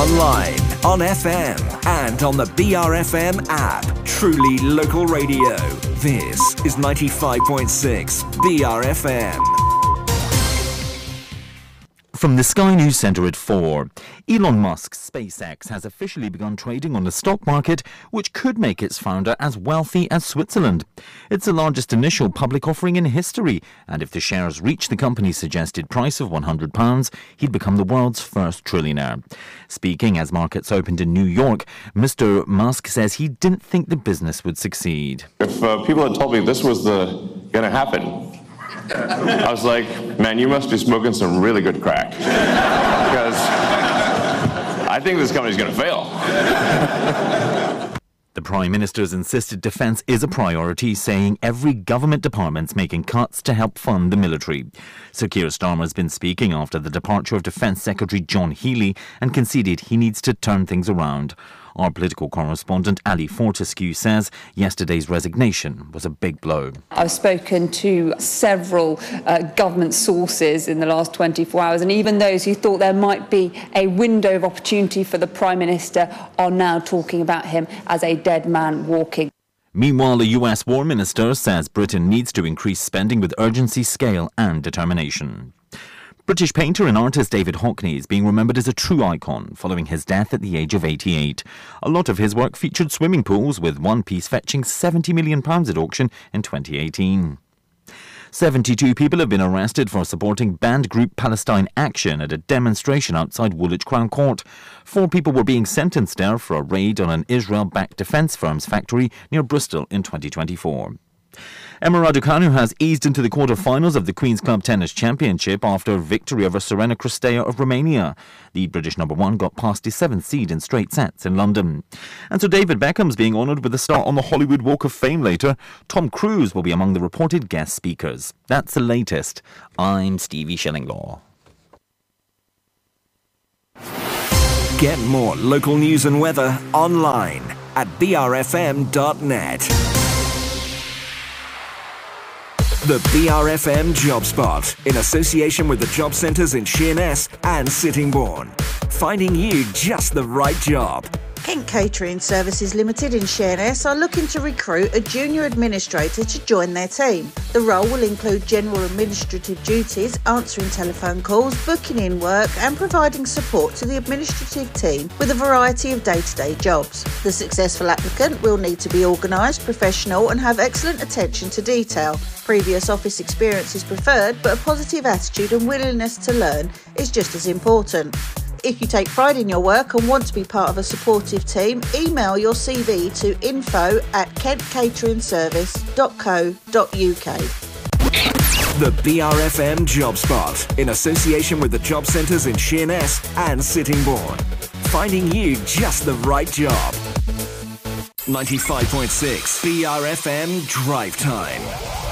online, on FM, and on the BRFM app. Truly local radio. This is 95.6 BRFM. From the Sky News Centre at 4, Elon Musk's SpaceX has officially begun trading on the stock market, which could make its founder as wealthy as Switzerland. It's the largest initial public offering in history, and if the shares reach the company's suggested price of £100, he'd become the world's first trillionaire. Speaking as markets opened in New York, Mr. Musk says he didn't think the business would succeed. If people had told me this was going to happen, I was like, man, you must be smoking some really good crack. Because I think this company's going to fail. The Prime Minister's insisted defence is a priority, saying every government department's making cuts to help fund the military. Sir Keir Starmer's been speaking after the departure of Defence Secretary John Healey and conceded he needs to turn things around. Our political correspondent Ali Fortescue says yesterday's resignation was a big blow. I've spoken to several government sources in the last 24 hours, and even those who thought there might be a window of opportunity for the Prime Minister are now talking about him as a dead man walking. Meanwhile, the US War Minister says Britain needs to increase spending with urgency, scale and determination. British painter and artist David Hockney is being remembered as a true icon following his death at the age of 88. A lot of his work featured swimming pools, with one piece fetching £70 million at auction in 2018. 72 people have been arrested for supporting banned group Palestine Action at a demonstration outside Woolwich Crown Court. 4 people were being sentenced there for a raid on an Israel-backed defence firm's factory near Bristol in 2024. Emma Raducanu has eased into the quarter-finals of the Queen's Club Tennis Championship after victory over Serena Cristea of Romania. The British number 1 got past the 7th seed in straight sets in London. And so David Beckham's being honoured with a start on the Hollywood Walk of Fame later. Tom Cruise will be among the reported guest speakers. That's the latest. I'm Stevie Shillinglaw. Get more local news and weather online at brfm.net. The BRFM Job Spot, in association with the job centres in Sheerness and Sittingbourne. Finding you just the right job. Kent Catering Services Limited in Sheerness are looking to recruit a junior administrator to join their team. The role will include general administrative duties, answering telephone calls, booking in work and providing support to the administrative team with a variety of day-to-day jobs. The successful applicant will need to be organised, professional and have excellent attention to detail. Previous office experience is preferred, but a positive attitude and willingness to learn is just as important. If you take pride in your work and want to be part of a supportive team, email your CV to info@kentcateringservice.co.uk. The BRFM Job Spot, in association with the job centres in Sheerness and Sittingbourne. Finding you just the right job. 95.6 BRFM Drive Time.